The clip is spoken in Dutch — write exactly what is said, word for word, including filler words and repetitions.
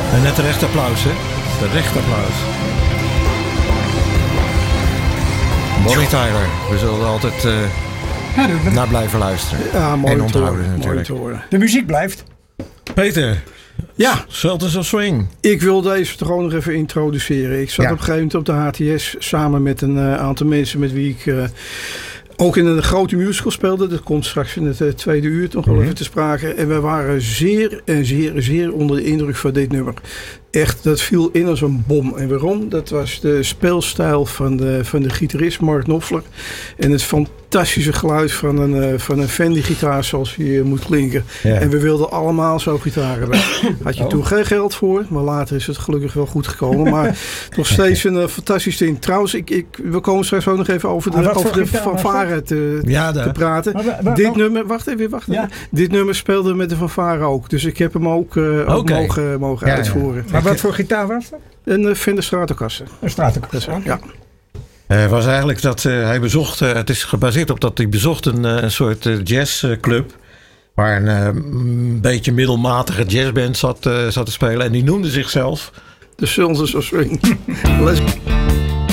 En net terecht applaus, hè? Terecht applaus. Bonnie Tyler. We zullen er altijd uh, ja, de... naar blijven luisteren. Ja, mooi en onthouden horen, natuurlijk. Mooi te horen. De muziek blijft. Peter. Ja. Sultans of Swing. Ik wil deze toch gewoon nog even introduceren. Ik zat ja. op een gegeven moment op de H T S samen met een uh, aantal mensen met wie ik... Uh, ook in een grote musical speelde. Dat komt straks in het uh, tweede uur nog wel mm-hmm. even te sprake. En we waren zeer en zeer zeer onder de indruk van dit nummer. Echt, dat viel in als een bom. En waarom? Dat was de speelstijl van de, van de gitarist Mark Knopfler. En het fantastische geluid van een, uh, van een Fender gitaar zoals die uh, moet klinken. Ja. En we wilden allemaal zo'n gitaar hebben. Had je oh. toen geen geld voor. Maar later is het gelukkig wel goed gekomen. Maar nog steeds een uh, fantastisch ding. Trouwens, ik, ik, we komen straks ook nog even over de, over de fanfare te, ja, te praten. Maar, maar, Dit nummer, wacht even, wacht even. Ja. Dit nummer speelde met de fanfare ook. Dus ik heb hem ook, uh, ook okay. mogen, mogen ja, uitvoeren. Ja. Maar wat voor gitaar was dat? Een uh, Fender Stratocaster. Een Stratocaster, ja. Het uh, was eigenlijk dat uh, hij bezocht, uh, het is gebaseerd op dat hij bezocht een, uh, een soort uh, jazzclub. Waar een uh, een beetje middelmatige jazzband zat, uh, zat te spelen. En die noemde zichzelf... The Sultans of Swing. Let's